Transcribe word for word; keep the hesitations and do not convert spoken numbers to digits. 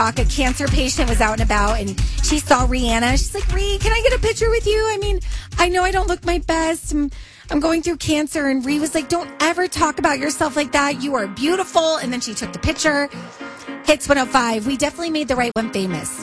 A cancer patient was out and about and she saw Rihanna. She's like, Ree, can I get a picture with you? I mean, I know I don't look my best. I'm, I'm going through cancer. And Ree was like, don't ever talk about yourself like that. You are beautiful. And then she took the picture. Hits one oh five. We definitely made the right one famous.